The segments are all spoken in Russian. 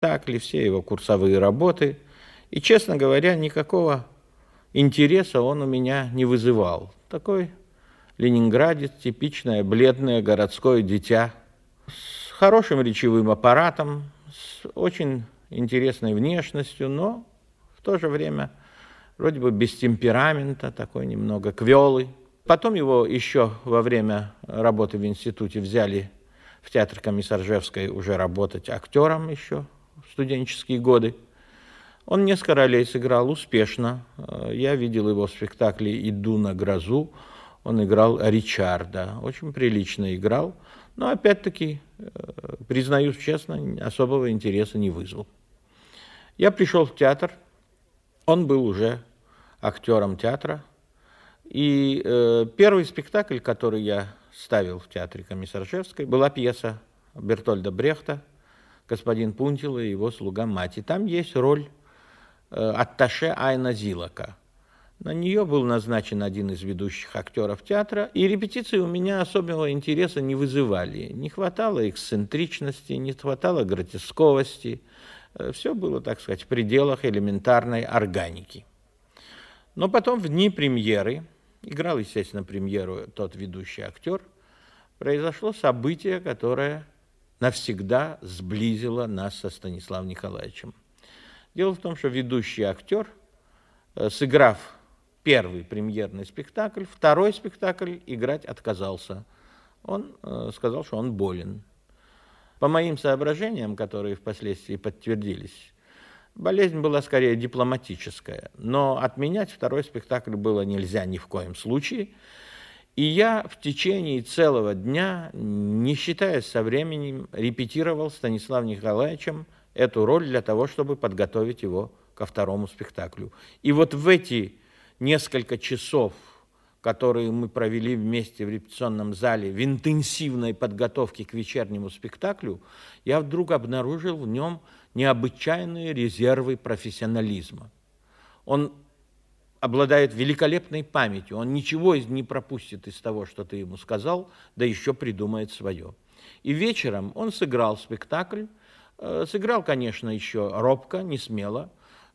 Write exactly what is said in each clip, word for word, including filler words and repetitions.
Так ли все его курсовые работы. И, честно говоря, никакого интереса он у меня не вызывал. Такой ленинградец, типичное бледное городское дитя, с хорошим речевым аппаратом, с очень интересной внешностью, но в то же время вроде бы без темперамента, такой немного квелый. Потом его еще во время работы в институте взяли в театр Комиссаржевской уже работать актером еще в студенческие годы. Он несколько ролей сыграл успешно. Я видел его в спектакле «Иду на грозу». Он играл Ричарда. Очень прилично играл. Но, опять-таки, признаюсь честно, особого интереса не вызвал. Я пришел в театр. Он был уже актером театра. И э, первый спектакль, который я ставил в театре Комиссаржевской, была пьеса Бертольда Брехта «Господин Пунтил и его слуга мать». И там есть роль э, атташе Айна Зилака. На нее был назначен один из ведущих актеров театра, и репетиции у меня особенного интереса не вызывали. Не хватало эксцентричности, не хватало гротесковости. Все было, так сказать, в пределах элементарной органики. Но потом в дни премьеры, играл, естественно, премьеру тот ведущий актер, произошло событие, которое навсегда сблизило нас со Станиславом Николаевичем. Дело в том, что ведущий актер, сыграв первый премьерный спектакль, второй спектакль играть отказался. Он сказал, что он болен. По моим соображениям, которые впоследствии подтвердились, болезнь была скорее дипломатическая, но отменять второй спектакль было нельзя ни в коем случае. И я в течение целого дня, не считаясь со временем, репетировал с Станиславом Николаевичем эту роль для того, чтобы подготовить его ко второму спектаклю. И вот в эти несколько часов, которые мы провели вместе в репетиционном зале в интенсивной подготовке к вечернему спектаклю, я вдруг обнаружил в нем необычайные резервы профессионализма. Он обладает великолепной памятью, он ничего не пропустит из того, что ты ему сказал, да еще придумает свое. И вечером он сыграл спектакль, сыграл, конечно, еще робко, не смело.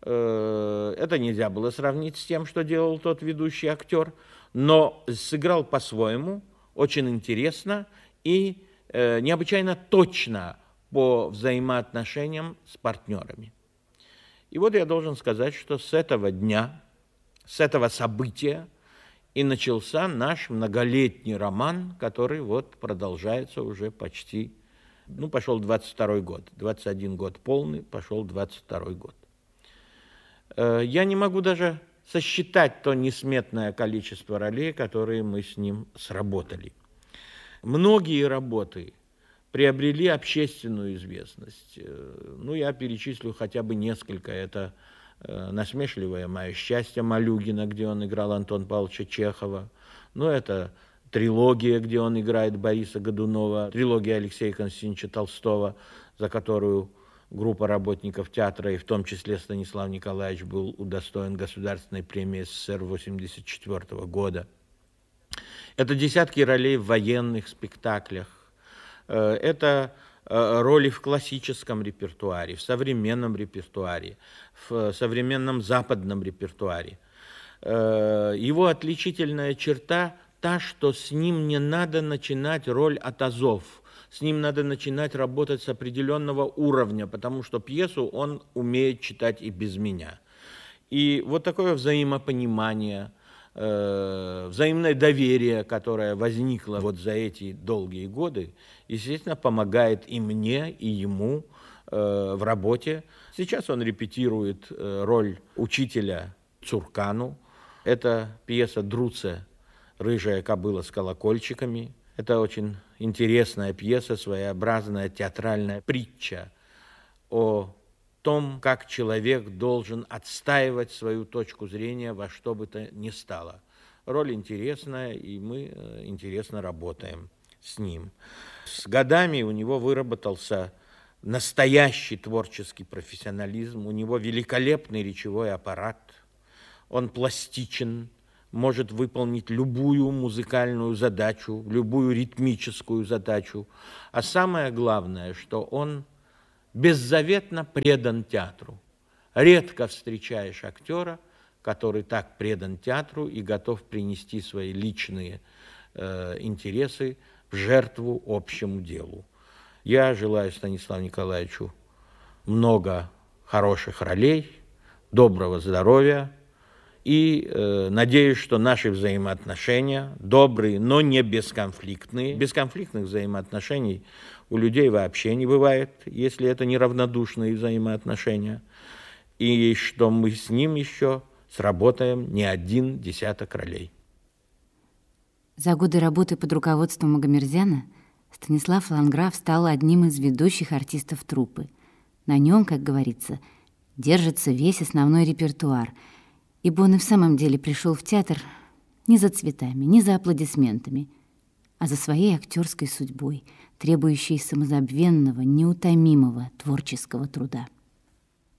Это нельзя было сравнить с тем, что делал тот ведущий актер, но сыграл по-своему, очень интересно и необычайно точно по взаимоотношениям с партнерами. И вот я должен сказать, что с этого дня, с этого события и начался наш многолетний роман, который вот продолжается уже почти, ну, пошел двадцать второй год, двадцать один год полный, пошел двадцать второй год. Я не могу даже сосчитать то несметное количество ролей, которые мы с ним сработали. Многие работы приобрели общественную известность. Ну, я перечислю хотя бы несколько. Это «Насмешливое мое счастье» Малюгина, где он играл Антона Павловича Чехова. Ну, это трилогия, где он играет Бориса Годунова, трилогия Алексея Константиновича Толстого, за которую группа работников театра, и в том числе Станислав Николаевич, был удостоен Государственной премии СССР восемьдесят четвёртого года. Это десятки ролей в военных спектаклях. Это роли в классическом репертуаре, в современном репертуаре, в современном западном репертуаре. Его отличительная черта та, что с ним не надо начинать роль от азов. С ним надо начинать работать с определенного уровня, потому что пьесу он умеет читать и без меня. И вот такое взаимопонимание, э, взаимное доверие, которое возникло вот за эти долгие годы, естественно, помогает и мне, и ему э, в работе. Сейчас он репетирует э, роль учителя Цуркану. Это пьеса Друце «Рыжая кобыла с колокольчиками». Это очень интересная пьеса, своеобразная театральная притча о том, как человек должен отстаивать свою точку зрения во что бы то ни стало. Роль интересная, и мы интересно работаем с ним. С годами у него выработался настоящий творческий профессионализм, у него великолепный речевой аппарат, он пластичен, может выполнить любую музыкальную задачу, любую ритмическую задачу. А самое главное, что он беззаветно предан театру. Редко встречаешь актера, который так предан театру и готов принести свои личные э, интересы в жертву общему делу. Я желаю Станиславу Николаевичу много хороших ролей, доброго здоровья и э, надеюсь, что наши взаимоотношения добрые, но не бесконфликтные. Бесконфликтных взаимоотношений у людей вообще не бывает, если это неравнодушные взаимоотношения, и что мы с ним еще сработаем не один десяток ролей. За годы работы под руководством Магомерзяна Станислав Ланграф стал одним из ведущих артистов труппы. На нем, как говорится, держится весь основной репертуар, ибо он и в самом деле пришел в театр не за цветами, не за аплодисментами, а за своей актерской судьбой, требующей самозабвенного, неутомимого творческого труда.